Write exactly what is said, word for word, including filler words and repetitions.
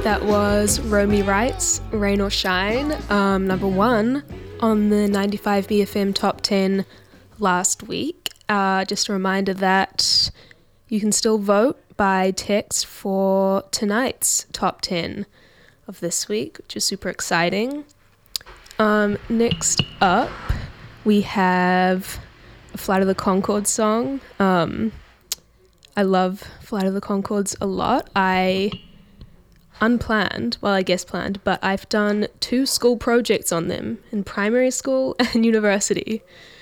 That was Romy Wright's Rain or Shine, um, number one on the ninety-five B F M Top ten last week. Uh, just a reminder that you can still vote by text for tonight's Top ten of this week, which is super exciting. Um, next up, we have a Flight of the Conchords song. Um, I love Flight of the Conchords a lot. I... unplanned, well I guess planned, but I've done two school projects on them in primary school and university.